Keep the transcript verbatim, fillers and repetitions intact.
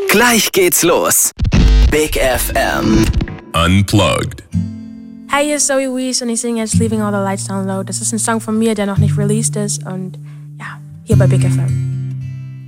Gleich geht's los. Big F M. Unplugged. Hey, hier ist Zoe Wees und ich singe jetzt Leaving All the Lights Down Low. Das ist ein Song von mir, der noch nicht released ist und ja, hier bei Big F M.